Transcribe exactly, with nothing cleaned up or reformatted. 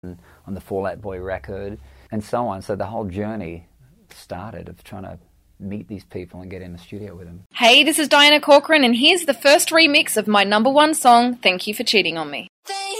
on the Fall Out Boy record, and so on. So the whole journey started of trying to meet these people and get in the studio with them. Hey, this is Diana Corcoran, and here's the first remix of my number one song, Thank You for Cheating on Me.